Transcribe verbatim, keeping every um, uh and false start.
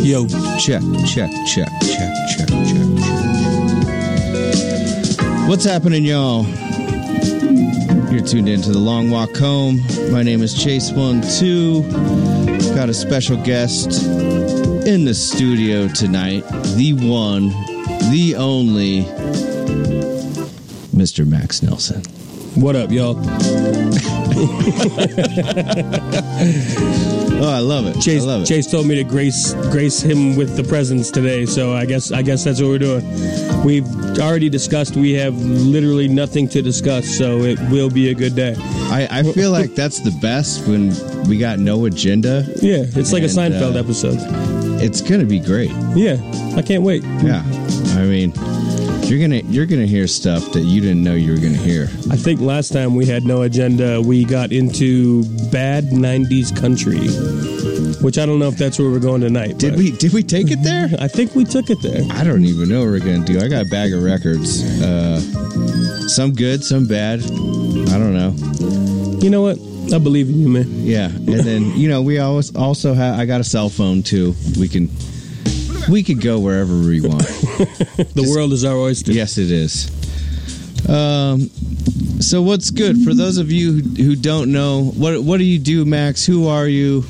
Yo. Check, check, check, check, check, check, check. What's happening, y'all? You're tuned into The Long Walk Home. My name is Chase One Two. Got a special guest in the studio tonight. The one, the only, Mister Max Nelson. What up, y'all? Oh, I love it. Chase, I love it. Chase told me to grace grace him with the presence today, so I guess I guess that's what we're doing. We've already discussed. We have literally nothing to discuss, so it will be a good day. I, I feel like that's the best when we got no agenda. Yeah, it's like and, a Seinfeld uh, episode. It's gonna be great. Yeah, I can't wait. Yeah, I mean, you're gonna you're gonna hear stuff that you didn't know you were gonna hear. I think last time we had no agenda, we got into bad nineties country, which I don't know if that's where we're going tonight. Did we did we take it there? I think we took it there. I don't even know what we're gonna do. I got a bag of records. Uh, some good, some bad. I don't know. You know what? I believe in you, man. Yeah, and then you know we always also have. I got a cell phone too. We can we could go wherever we want. The Just, world is our oyster. Yes, it is. Um. So what's good for those of you who, who don't know? What what do you do, Max? Who are you?